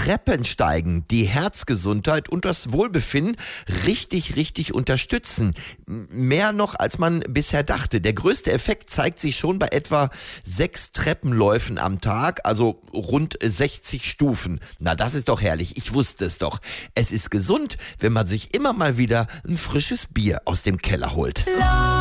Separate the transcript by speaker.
Speaker 1: Treppensteigen die Herzgesundheit und das Wohlbefinden richtig unterstützen. Mehr noch, als man bisher dachte. Der größte Effekt zeigt sich schon bei etwa 6 Treppenläufen am Tag, also rund 60 Stufen. Na, das ist doch herrlich. Ich wusste es doch. Es ist gesund, wenn man sich immer mal wieder ein frisches Bier aus dem Keller holt.